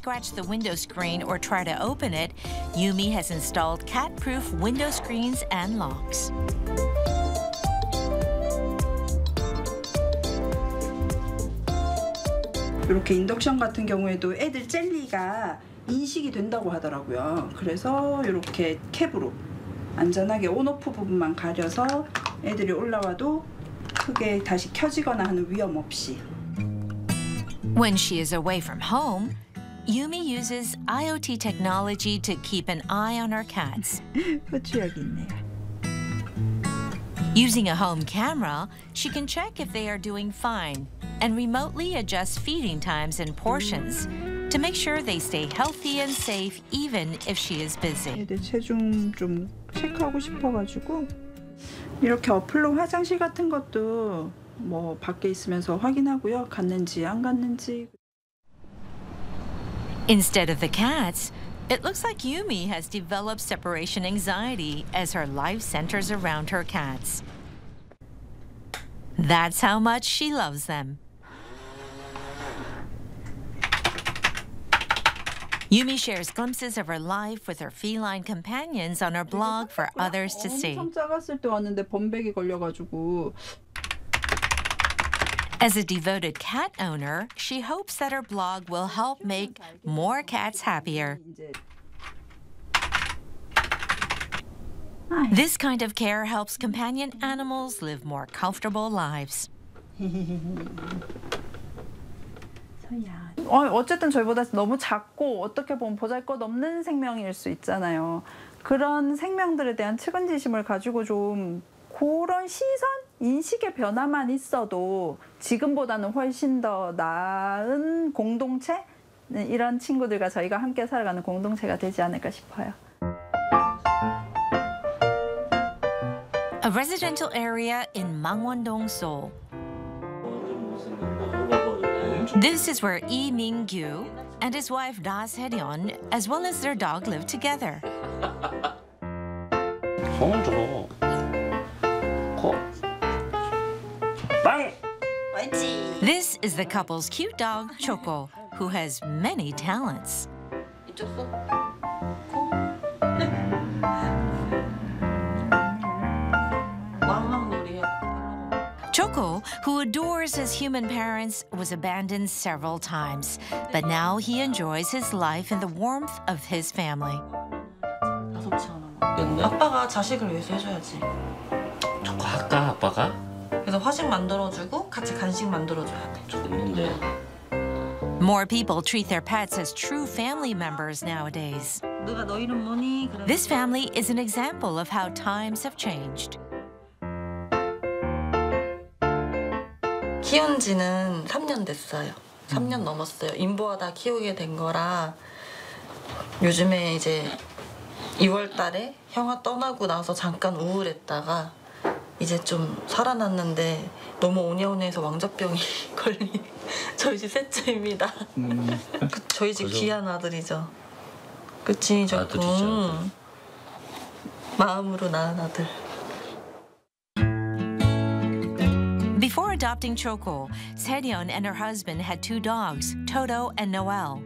scratch the window screen or try to open it, Yumi has installed cat-proof window screens and locks. 이렇게 인덕션 같은 경우에도 애들 젤리가 인식이 된다고 하더라고요. 그래서 이렇게 캡으로 안전하게 온오프 부분만 가려서 애들이 올라와도 크게 다시 켜지거나 하는 위험 없이. When she is away from home, Yumi uses IoT technology to keep an eye on her cats. 후추 여기 있네요. Using a home camera, she can check if they are doing fine and remotely adjust feeding times and portions to make sure they stay healthy and safe even if she is busy. 애들 체중 좀 체크하고 싶어가지고 이렇게 어플로 화장실 같은 것도 뭐 밖에 있으면서 확인하고요. 갔는지 안 갔는지. Instead of the cats, it looks like Yumi has developed separation anxiety as her life centers around her cats. That's how much she loves them. Yumi shares glimpses of her life with her feline companions on her blog for others to see. 엄청 작았을 때 왔는데 범백이 걸려가지고. As a devoted cat owner, she hopes that her blog will help make more cats happier. This kind of care helps companion animals live more comfortable lives. 어쨌든 저희보다 너무 작고 어떻게 보면 보잘것없는 생명일 수 있잖아요. 그런 생명들에 대한 측은지심을 가지고 좀 그런 시선, 인식의 변화만 있어도 지금보다는 훨씬 더 나은 공동체? 이런 친구들과 저희가 함께 살아가는 공동체가 되지 않을까 싶어요. A residential area in Mangwon-dong, Seoul. This is where Lee Min-gyu and his wife Da Se-ryun, as well as their dog, live together. 손을 줘. This is the couple's cute dog, Choco, who has many talents. Choco, who adores his human parents, was abandoned several times, but now he enjoys his life in the warmth of his family. 아빠가 자식을 위해서 해줘야지. 저거 할까 아빠가? 그래서 화식 만들어주고 같이 간식 만들어줘야 돼. 좋는데. More people treat their pets as true family members nowadays. 누가 너 이름 뭐니? This family is an example of how times have changed. 키운 지는 3년 됐어요. 3년 넘었어요. 인보하다 키우게 된 거라 요즘에 이제 2월 달에 형아 떠나고 나서 잠깐 우울했다가 이제 좀 살아났는데 너무 오냐오냐해서 왕자병이 걸린 저희 집 셋째입니다. 저희 집 귀한 아들이죠. 그치 조금 마음으로 낳은 아들. Before adopting Choco, Se-ryun and her husband had two dogs, Toto and Noel.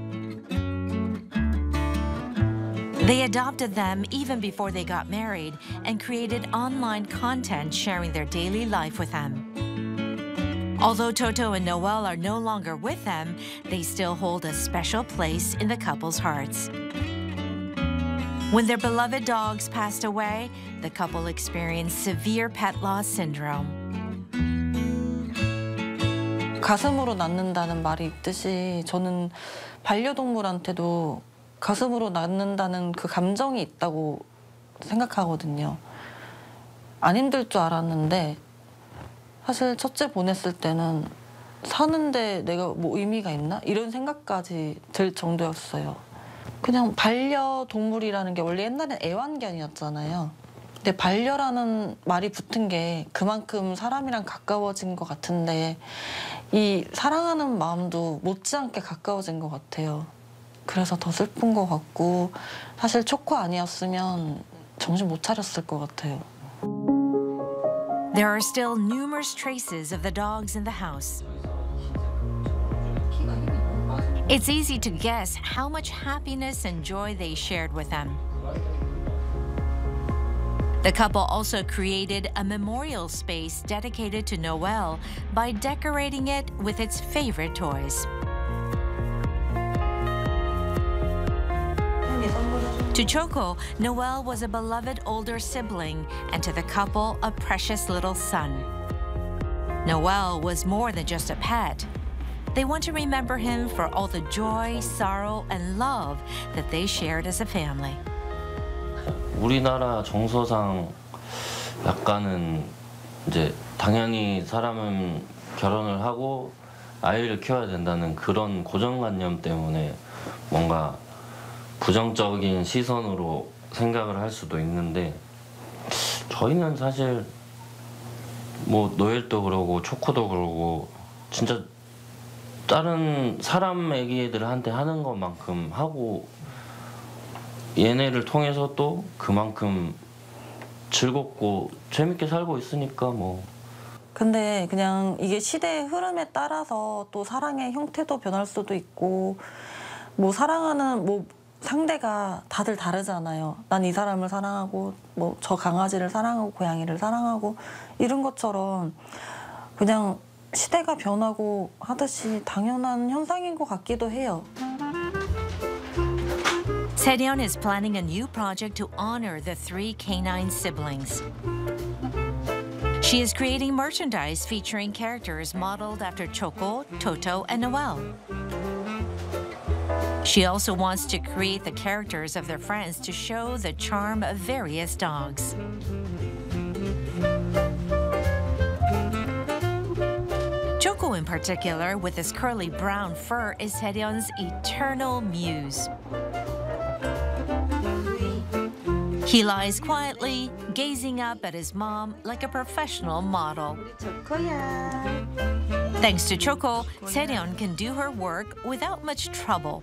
They adopted them even before they got married and created online content sharing their daily life with them. Although Toto and Noel are no longer with them, they still hold a special place in the couple's hearts. When their beloved dogs passed away, the couple experienced severe pet loss syndrome. 가슴으로 낳는다는 말이 있듯이 저는 반려동물한테도 가슴으로 낳는다는 그 감정이 있다고 생각하거든요. 안 힘들 줄 알았는데 사실 첫째 보냈을 때는 사는데 내가 뭐 의미가 있나? 이런 생각까지 들 정도였어요. 그냥 반려동물이라는 게 원래 옛날엔 애완견이었잖아요. 근데 반려라는 말이 붙은 게 그만큼 사람이랑 가까워진 것 같은데 이 사랑하는 마음도 못지않게 가까워진 것 같아요. 그래서 더 슬픈 것 같고 사실 초코 아니었으면 정신 못 차렸을 것 같아요. There are still numerous traces of the dogs in the house. It's easy to guess how much happiness and joy they shared with them. The couple also created a memorial space dedicated to Noel by decorating it with its favorite toys. To Choco, Noel was a beloved older sibling, and to the couple, a precious little son. Noel was more than just a pet. They want to remember him for all the joy, sorrow, and love that they shared as a family. 우리나라 정서상 약간은 이제 당연히 사람은 결혼을 하고 아이를 키워야 된다는 그런 고정관념 때문에 뭔가 부정적인 시선으로 생각을 할 수도 있는데 저희는 사실 뭐 노엘도 그러고 초코도 그러고 진짜 다른 사람 애기들한테 하는 것만큼 하고 얘네를 통해서 또 그만큼 즐겁고 재밌게 살고 있으니까 뭐. 근데 그냥 이게 시대의 흐름에 따라서 또 사랑의 형태도 변할 수도 있고 뭐 사랑하는 뭐 상대가 다들 다르잖아요. 난 이 사람을 사랑하고 뭐 저 강아지를 사랑하고 고양이를 사랑하고 이런 것처럼 그냥 시대가 변하고 하듯이 당연한 현상인 것 같기도 해요. Saeryun is planning a new project to honor the three canine siblings. She is creating merchandise featuring characters modeled after Choco, Toto, and Noel. She also wants to create the characters of their friends to show the charm of various dogs. Choco in particular, with his curly brown fur, is Saeryun's eternal muse. He lies quietly, gazing up at his mom like a professional model. Thanks to Choco, Saeryun can do her work without much trouble.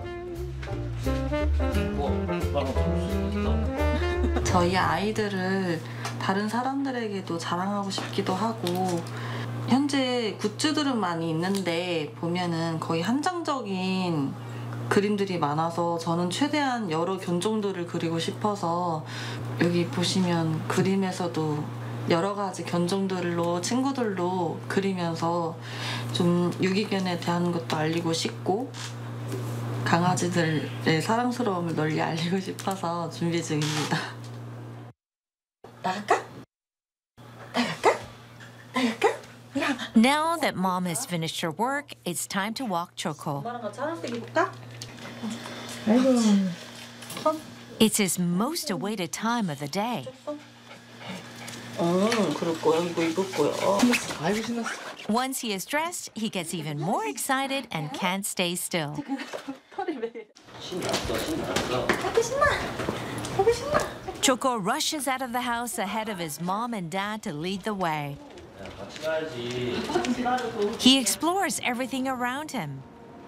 저희 아이들을 다른 사람들에게도 자랑하고 싶기도 하고 현재 굿즈들은 많이 있는데 보면은 거의 한정적인 그림들이 많아서 저는 최대한 여러 견종들을 그리고 싶어서 여기 보시면 그림에서도 여러 가지 견종들로 친구들로 그리면서 좀 유기견에 대한 것도 알리고 싶고 강아지들의 사랑스러움을 널리 알리고 싶어서 준비 중입니다. 나갈까? 나갈까? 나갈까? Now that mom has finished her work, it's time to walk Choco. 엄마랑 같이 하나씩 입을까? It's his most awaited time of the day. 그럴 거야. 이거 입을 거야. 아이고 신났어. Once he is dressed, he gets even more excited and can't stay still. Choco rushes out of the house ahead of his mom and dad to lead the way. He explores everything around him.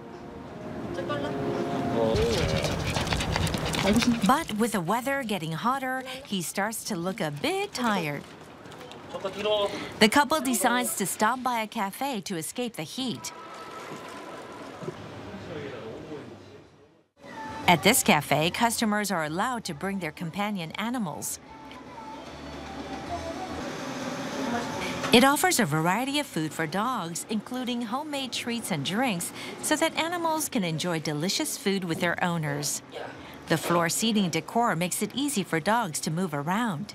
But with the weather getting hotter, he starts to look a bit tired. The couple decides to stop by a cafe to escape the heat. At this cafe, customers are allowed to bring their companion animals. It offers a variety of food for dogs, including homemade treats and drinks, so that animals can enjoy delicious food with their owners. The floor seating decor makes it easy for dogs to move around.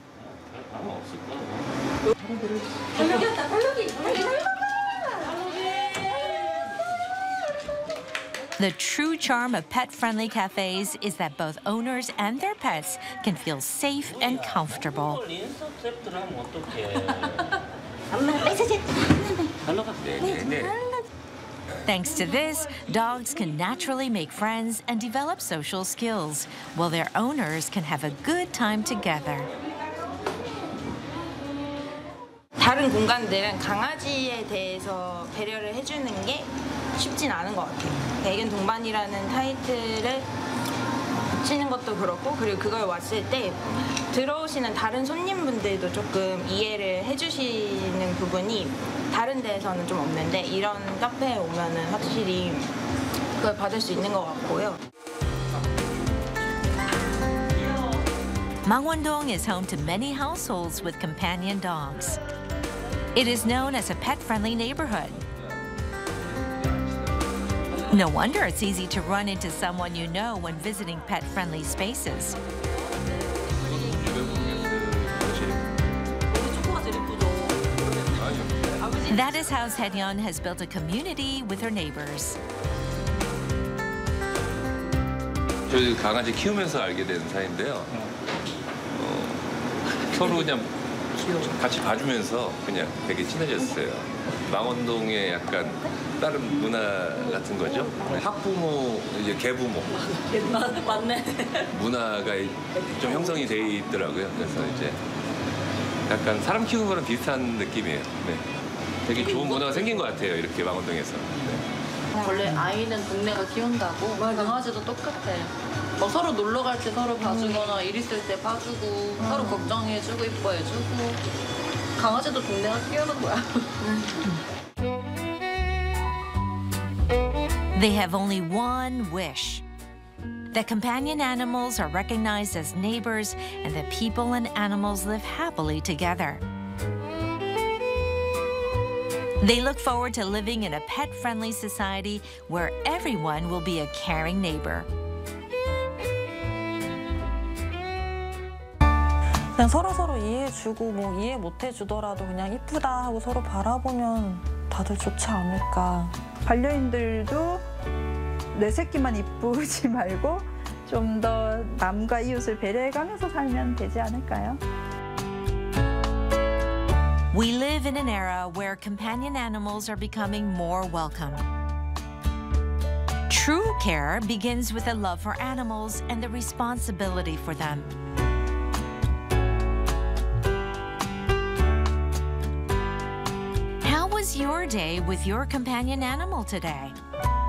The true charm of pet-friendly cafes is that both owners and their pets can feel safe and comfortable. Thanks to this, dogs can naturally make friends and develop social skills, while their owners can have a good time together. 다른 공간들은 강아지에 대해서 배려를 해주는 게 쉽진 않은 것 같아요. 애견 동반이라는 타이틀을 치는 것도 그렇고, 그리고 그걸 왔을 때 들어오시는 다른 손님분들도 조금 이해를 해주시는 부분이 다른 데에서는 좀 없는데, 이런 카페에 오면은 확실히 그걸 받을 수 있는 것 같고요. Mangwon-dong is home to many households with companion dogs. It is known as a pet-friendly neighborhood. No wonder it's easy to run into someone you know when visiting pet-friendly spaces. That is how Sae-yeon has built a community with her neighbors. 저희 강아지 키우면서 알게 된 사이인데요. 서로 그냥 같이 봐주면서 그냥 되게 친해졌어요. 망원동의 약간 다른 문화 같은 거죠. 학부모, 이제 계부모. 맞네. 문화가 좀 형성이 돼 있더라고요. 그래서 이제 약간 사람 키우는 거랑 비슷한 느낌이에요. 네. 되게 좋은 문화가 생긴 것 같아요. 이렇게 망원동에서. 네. 원래 아이는 동네가 키운다고 강아지도 똑같아. 뭐 서로 놀러 갈 때 서로 봐주거나 일 있을 때 봐주고 서로 걱정해주고 이뻐해주고 강아지도 동네가 키우는 거야. They have only one wish. That companion animals are recognized as neighbors and that people and animals live happily together. They look forward to living in a pet-friendly society where everyone will be a caring neighbor. 그냥 서로 이해해주고 뭐 이해 못해주더라도 그냥 이쁘다 하고 서로 바라보면 다들 좋지 않을까. 반려인들도 내 새끼만 이쁘지 말고 좀 더 남과 이웃을 배려해가면서 살면 되지 않을까요? We live in an era where companion animals are becoming more welcome. True care begins with a love for animals and the responsibility for them. How was your day with your companion animal today?